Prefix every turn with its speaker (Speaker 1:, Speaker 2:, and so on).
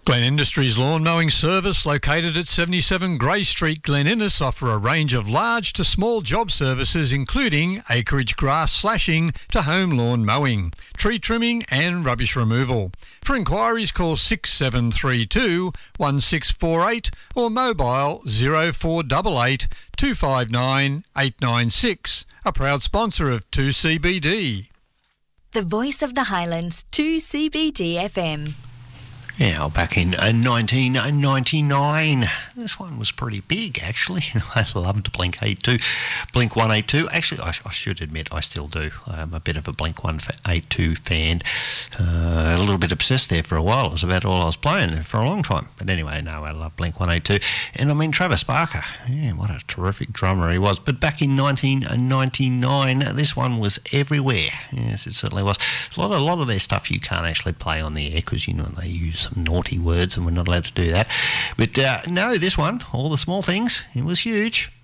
Speaker 1: Glen Industries Lawn Mowing Service, located at 77 Grey Street, Glen Innes, offer a range of large to small job services including acreage grass slashing to home lawn mowing, tree trimming and rubbish removal. For inquiries, call 6732 1648 or mobile 0488 259 896. A proud sponsor of 2CBD.
Speaker 2: The voice of the Highlands, 2CBD FM.
Speaker 3: Yeah, back in 1999. This one was pretty big, actually. I loved Blink 182. Actually, I should admit I still do. I'm a bit of a Blink 182 fan. A little bit obsessed there for a while. It was about all I was playing for a long time. But anyway, no, I love Blink 182. And I mean, Travis Barker. Yeah, what a terrific drummer he was. But back in 1999, this one was everywhere. Yes, it certainly was. A lot of their stuff you can't actually play on the air because, you know, they use some naughty words and we're not allowed to do that. But no, this one, All the Small Things, it was huge.